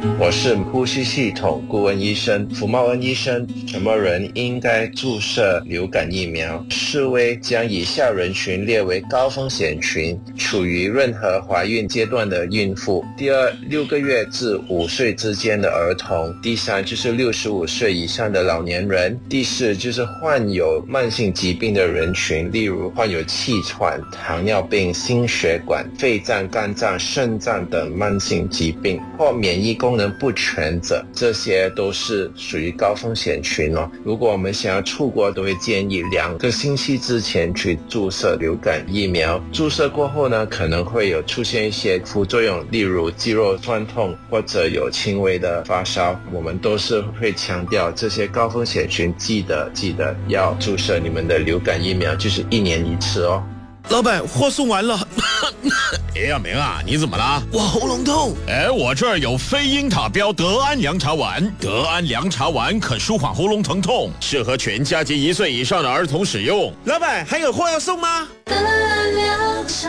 我是呼吸系统顾问医生福茂恩医生。什么人应该注射流感疫苗？世卫将以下人群列为高风险群：处于任何怀孕阶段的孕妇；第二，6个月至5岁之间的儿童；第三，就是65岁以上的老年人；第四，就是患有慢性疾病的人群，例如患有气喘、糖尿病、心血管、肺脏、肝脏、肾脏等慢性疾病，或免疫功能不全者，这些都是属于高风险群哦。如果我们想要出国，都会建议2个星期之前去注射流感疫苗。注射过后呢，可能会有出现一些副作用，例如肌肉酸痛或者有轻微的发烧。我们都是会强调这些高风险群记得要注射你们的流感疫苗，就是1年1次哦。 老板，货送完了。 哎呀，明啊，你怎么了？ 我喉咙痛。 我这儿有非英塔标德安凉茶丸，德安凉茶丸可舒缓喉咙疼痛，适合全家及1岁以上的儿童使用。 老板，还有货要送吗？ 德安凉茶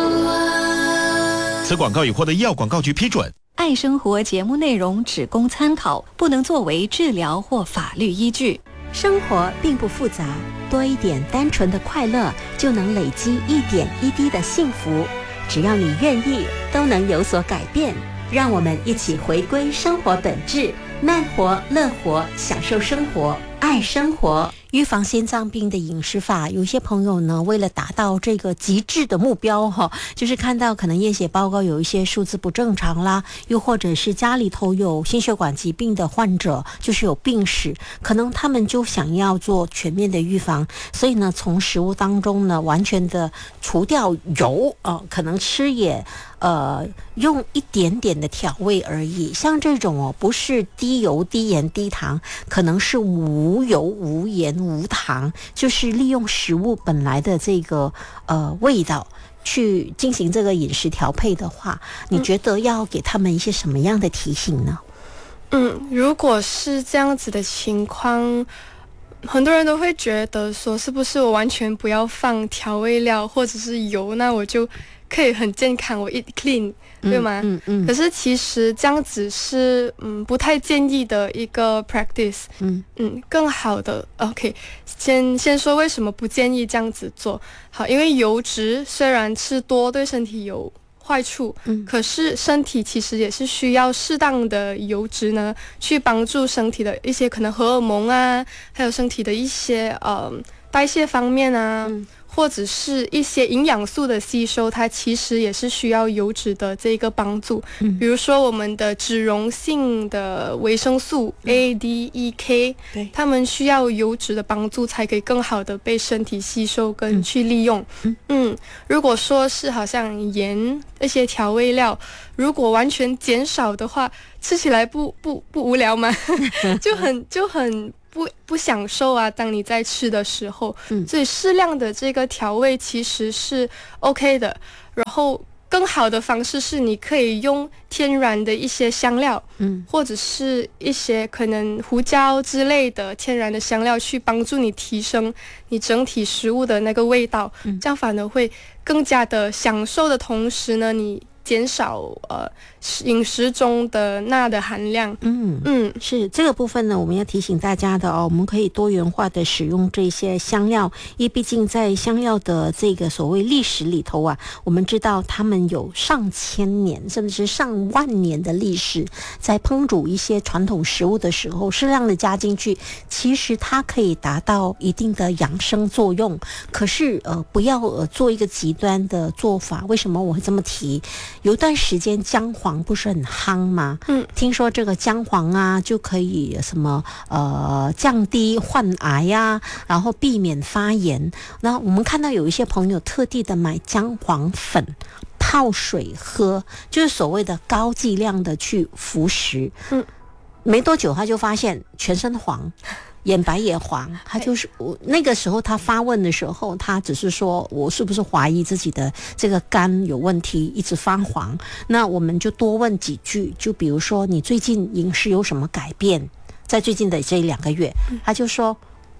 丸。 此广告已获得医药广告局批准。 爱生活节目内容只供参考，不能作为治疗或法律依据。 生活并不复杂，多一点单纯的快乐，就能累积一点一滴的幸福。只要你愿意，都能有所改变。让我们一起回归生活本质，慢活、乐活，享受生活，爱生活。预防心脏病的饮食法，有些朋友呢，为了达到这个极致的目标就是看到可能验血报告有一些数字不正常啦，又或者是家里头有心血管疾病的患者，就是有病史，可能他们就想要做全面的预防，所以呢，从食物当中呢，完全的除掉油可能吃也用一点点的调味而已。像这种不是低油、低盐、低糖，可能是无油、无盐、无糖，就是利用食物本来的这个味道去进行这个饮食调配的话，你觉得要给他们一些什么样的提醒呢？ 如果是这样子的情况，很多人都会觉得说，是不是我完全不要放调味料或者是油，那我就可以很健康，我 eat clean， 对吗？可是其实这样子是不太建议的一个 practice。更好的 OK， 先说为什么不建议这样子做。好，因为油脂虽然吃多对身体有坏处，可是身体其实也是需要适当的油脂呢，去帮助身体的一些可能荷尔蒙啊，还有身体的一些代谢方面啊，或者是一些营养素的吸收，它其实也是需要油脂的这个帮助。比如说我们的脂溶性的维生素 A、D、E、K， 它们需要油脂的帮助才可以更好的被身体吸收跟去利用。如果说是好像盐一些调味料，如果完全减少的话，吃起来不无聊吗？就很不享受啊，当你在吃的时候。所以适量的这个调味其实是 OK 的。然后更好的方式是你可以用天然的一些香料，或者是一些可能胡椒之类的天然的香料去帮助你提升你整体食物的那个味道，这样反而会更加的享受的同时呢，你减少饮食中的钠的含量。 是这个部分呢，我们要提醒大家的我们可以多元化的使用这些香料，因为毕竟在香料的这个所谓历史里头我们知道他们有上千年甚至是上万年的历史，在烹煮一些传统食物的时候，适量的加进去，其实它可以达到一定的养生作用。可是不要做一个极端的做法。为什么我会这么提？有一段时间姜黄不是很夯吗？听说这个姜黄就可以什么降低患癌然后避免发炎。然后我们看到有一些朋友特地的买姜黄粉泡水喝，就是所谓的高剂量的去服食。没多久他就发现全身黄，眼白也黄。他就是那个时候他发问的时候，他只是说我是不是怀疑自己的这个肝有问题，一直发黄。那我们就多问几句，就比如说你最近饮食有什么改变，在最近的这2个月，他就说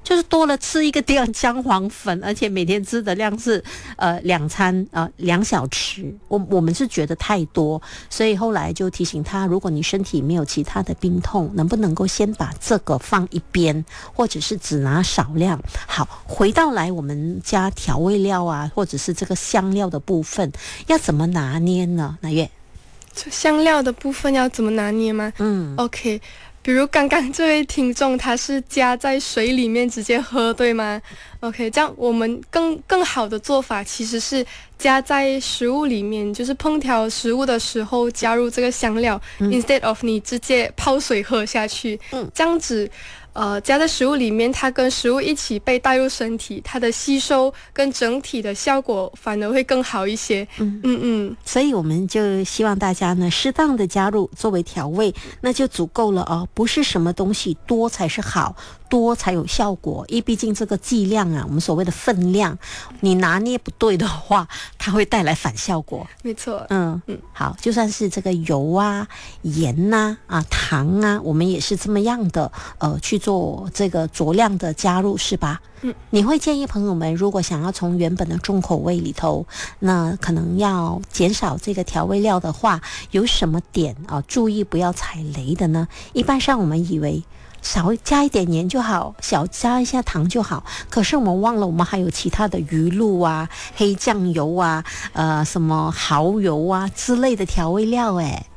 就是多了吃一个姜黄粉，而且每天吃的量是2餐2小时，我们是觉得太多，所以后来就提醒他，如果你身体没有其他的病痛，能不能够先把这个放一边，或者是只拿少量。好，回到来我们加调味料啊，或者是这个香料的部分，要怎么拿捏呢？那月香料的部分要怎么拿捏吗？OK， 比如刚刚这位听众他是加在水里面直接喝，对吗？OK， 这样我们更好的做法其实是加在食物里面，就是烹调食物的时候加入这个香料，instead of 你直接泡水喝下去，这样子。加在食物里面，它跟食物一起被带入身体，它的吸收跟整体的效果反而会更好一些。 所以我们就希望大家呢，适当的加入作为调味，那就足够了哦。不是什么东西多才是好，多才有效果，因为毕竟这个剂量啊，我们所谓的分量，你拿捏不对的话，它会带来反效果。 没错。 好，就算是这个油啊、盐呐、糖啊，我们也是这么样的去做这个酌量的加入，是吧？你会建议朋友们，如果想要从原本的重口味里头，那可能要减少这个调味料的话，有什么点注意不要踩雷的呢？一般上我们以为少加一点盐就好，少加一下糖就好，可是我们忘了我们还有其他的鱼露啊、黑酱油啊、什么蚝油啊之类的调味料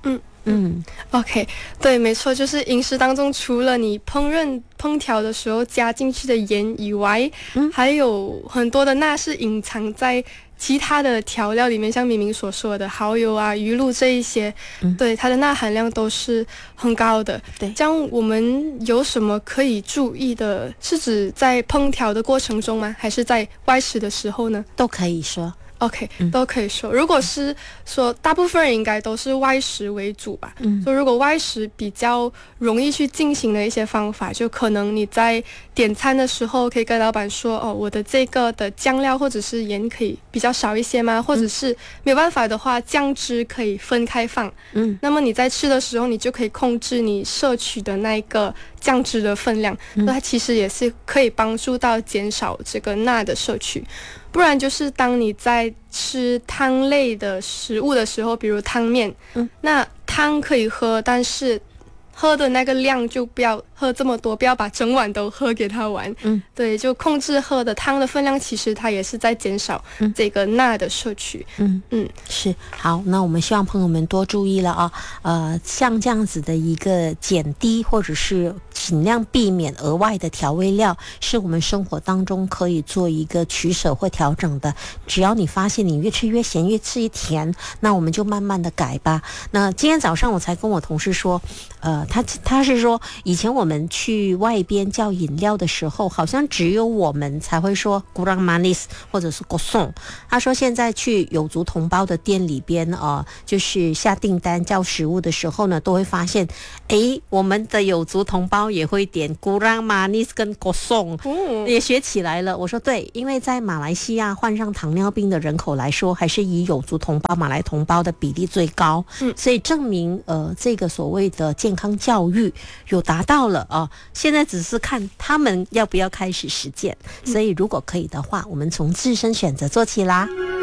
OK， 对，没错，就是饮食当中除了你烹调的时候加进去的盐以外，还有很多的钠是隐藏在其他的调料里面，像明明所说的蚝油啊、鱼露这一些，对，它的钠含量都是很高的。 对， 这样我们有什么可以注意的？是指在烹调的过程中吗？还是在外食的时候呢？ 都可以说。 OK， 都可以说。如果是说大部分人应该都是外食为主吧，所以如果外食比较容易去进行的一些方法，就可能你在点餐的时候可以跟老板说，我的这个的酱料或者是盐可以比较少一些吗？或者是没有办法的话，酱汁可以分开放。那么你在吃的时候，你就可以控制你摄取的那个酱汁的分量，那它其实也是可以帮助到减少这个钠的摄取。不然就是当你在吃汤类的食物的时候，比如汤面，那汤可以喝，但是喝的那个量就不要喝这么多，不要把整碗都喝给它完。对，就控制喝的汤的分量，其实它也是在减少这个钠的摄取。 是。好，那我们希望朋友们多注意了像这样子的一个减低或者是尽量避免额外的调味料，是我们生活当中可以做一个取舍或调整的。只要你发现你越吃越咸，越吃越甜，那我们就慢慢的改吧。那今天早上我才跟我同事说，他是说以前我们去外边叫饮料的时候，好像只有我们才会说 kurang manis 或者是 kosong。他说现在去有族同胞的店里边就是下订单叫食物的时候呢，都会发现我们的有族同胞也会点 kurang manis 跟 kosong，也学起来了。我说对，因为在马来西亚患上糖尿病的人口来说，还是以有族同胞、马来同胞的比例最高，所以证明这个所谓的健康教育有达到了现在只是看他们要不要开始实践。所以如果可以的话，我们从自身选择做起啦。